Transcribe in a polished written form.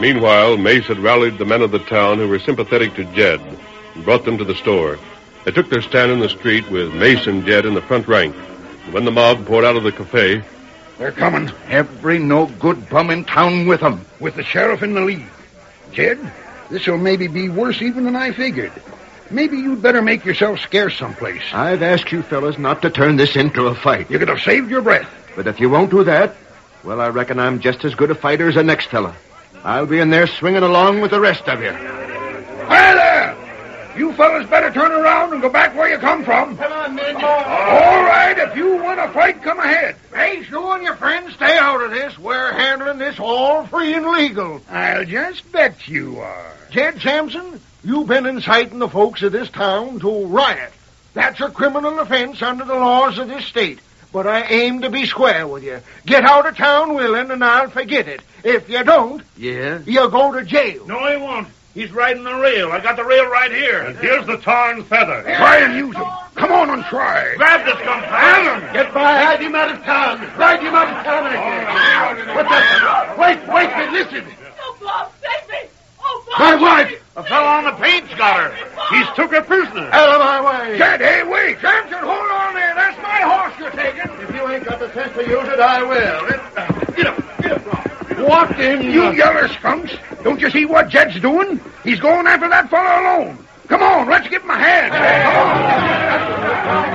Meanwhile, Mace had rallied the men of the town who were sympathetic to Jed and brought them to the store. They took their stand in the street with Mace and Jed in the front rank. And when the mob poured out of the cafe... They're coming. Every no-good bum in town with them, with the sheriff in the lead. Jed, this'll maybe be worse even than I figured. Maybe you'd better make yourself scarce someplace. I've asked you fellas not to turn this into a fight. You could have saved your breath. But if you won't do that, well, I reckon I'm just as good a fighter as the next fella. I'll be in there swinging along with the rest of you. Hi there! You fellas better turn around and go back where you come from. Come on, men. All right, if you want to fight, come ahead. Hey, you and your friends stay out of this. We're handling this all free and legal. I'll just bet you are. Jed Sampson, you've been inciting the folks of this town to riot. That's a criminal offense under the laws of this state. But I aim to be square with you. Get out of town willing, and I'll forget it. If you don't, you'll go to jail. No, he won't. He's riding the rail. I got the rail right here. And here's the tar and feather. Try and use him. Come on and try. Grab this gun. Get by. Ride him out of town. Ride him out of town again. What the... Wait, listen. Oh, Bob, save me. Oh, Bob. My wife. A fellow on the paint's got her. He's took her prisoner. Out of my way. Jed, hey, wait. Sampson, hold on there. That's my horse you're taking. If you ain't got the sense to use it, I will. Get up. What in... You yeller skunks. Don't you see what Jed's doing? He's going after that fellow alone. Come on, let's give him a hand. Come on.